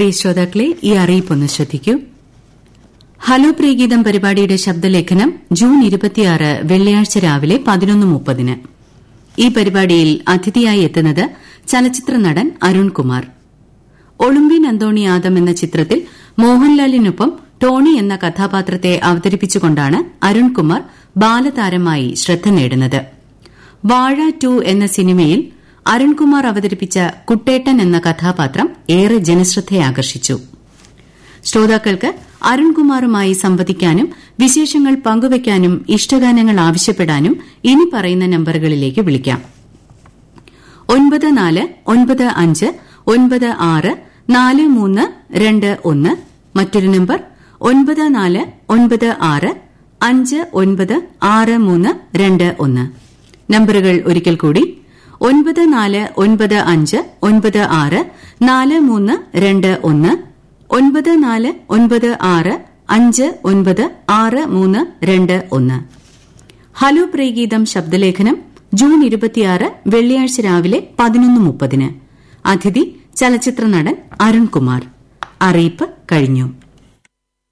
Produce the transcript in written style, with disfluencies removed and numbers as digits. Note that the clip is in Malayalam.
പ്രിയ ശ്രോതാക്കളെ, ഈ അറിയിപ്പൊന്ന് ശ്രദ്ധിക്കൂ. ഹലോ പ്രിയഗീതം പരിപാടിയുടെ ശബ്ദലേഖനം ജൂൺ 26 വെള്ളിയാഴ്ച രാവിലെ 11:30. ഈ പരിപാടിയിൽ അതിഥിയായി എത്തുന്നത് ചലച്ചിത്ര നടൻ അരുൺകുമാർ. ഒളിമ്പ്യൻ അന്തോണി ആദം എന്ന ചിത്രത്തിൽ മോഹൻലാലിനൊപ്പം ടോണി എന്ന കഥാപാത്രത്തെ അവതരിപ്പിച്ചുകൊണ്ടാണ് അരുൺകുമാർ ബാലതാരമായി ശ്രദ്ധ നേടുന്നത്. വാഴ 2 എന്ന സിനിമയിൽ അരുൺകുമാർ അവതരിപ്പിച്ച കുട്ടേട്ടൻ എന്ന കഥാപാത്രം ഏറെ ജനശ്രദ്ധയാകർഷിച്ചു. ശ്രോതാക്കൾക്ക് അരുൺകുമാറുമായി സംവദിക്കാനും വിശേഷങ്ങൾ പങ്കുവയ്ക്കാനും ഇഷ്ടഗാനങ്ങൾ ആവശ്യപ്പെടാനും ഇനി പറയുന്ന നമ്പറുകളിലേക്ക് വിളിക്കാം. 9495964321, മറ്റൊരു നമ്പർ 9496596321. നമ്പറുകൾ ഒരിക്കൽ കൂടി 9495964321, 9496596321. ഹലോ പ്രിയഗീതം ശബ്ദലേഖനം ജൂൺ 26 വെള്ളിയാഴ്ച രാവിലെ 11:30. അതിഥി ചലച്ചിത്ര നടൻ അരുൺകുമാർ. അറിയിപ്പ് കഴിഞ്ഞു.